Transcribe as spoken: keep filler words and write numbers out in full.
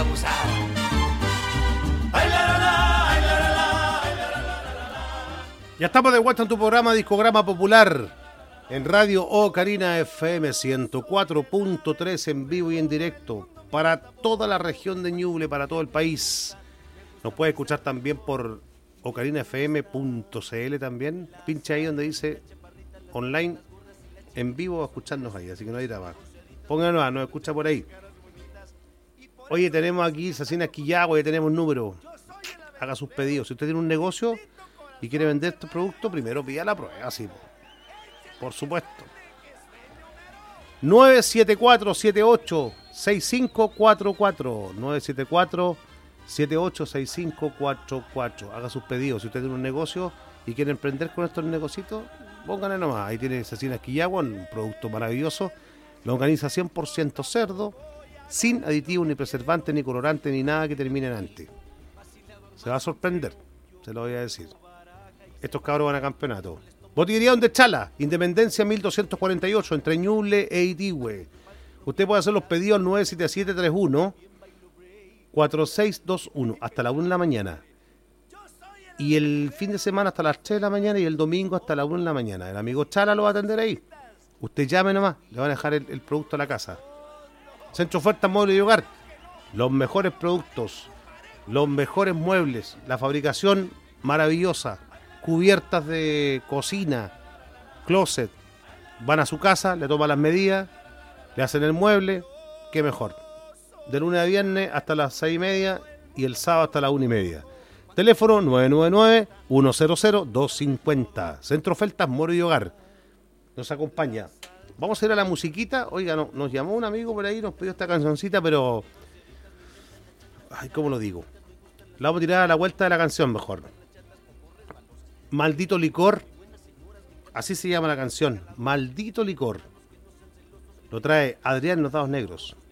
abusar. Ay, la, la, la, ay, la, la, la, ay, la, la, la, la. Ya estamos de vuelta en tu programa Discograma Popular en Radio Ocarina F M ciento cuatro punto tres en vivo y en directo para toda la región de Ñuble, para todo el país. Nos puede escuchar también por ocarina f m punto c l también. Pincha ahí donde dice online en vivo, escucharnos ahí, así que no hay trabajo. Pónganos a, nos escucha por ahí. Oye, tenemos aquí Cecina Quillagua, ya tenemos número. Haga sus pedidos. Si usted tiene un negocio y quiere vender estos productos, primero pida la prueba, sí, por supuesto. nueve siete cuatro siete ocho seis cinco cuatro cuatro nueve siete cuatro siete ocho seis cinco cuatro cuatro. Haga sus pedidos. Si usted tiene un negocio y quiere emprender con estos negocios, pónganle nomás. Ahí tiene Cecina Quillagua, un producto maravilloso. Longaniza cien por ciento cerdo, sin aditivos, ni preservantes, ni colorantes, ni nada que termine en antes. Se va a sorprender, se lo voy a decir. Estos cabros van a campeonato. Botillería Donde Chala, Independencia mil doscientos cuarenta y ocho, entre Ñuble e Itigüe. Usted puede hacer los pedidos al nueve siete siete tres uno cuatro seis dos uno hasta la una de la mañana. Y el fin de semana hasta las tres de la mañana y el domingo hasta la una de la mañana. El amigo Chala lo va a atender ahí. Usted llame nomás, le van a dejar el, el producto a la casa. Centro Ofertas Muebles y Hogar. Los mejores productos, los mejores muebles, la fabricación maravillosa. Cubiertas de cocina, closet. Van a su casa, le toman las medidas, le hacen el mueble, qué mejor. De lunes a viernes hasta las seis y media y el sábado hasta las una y media. Teléfono nueve nueve nueve uno cero cero dos cinco cero. Centro Ofertas Muebles y Hogar. Nos acompaña. Vamos a ir a la musiquita. Oiga, no, nos llamó un amigo por ahí, nos pidió esta cancioncita, pero... Ay, ¿cómo lo digo? La vamos a tirar a la vuelta de la canción mejor. Maldito Licor, así se llama la canción, Maldito Licor. Lo trae Adrián Los Dados Negros.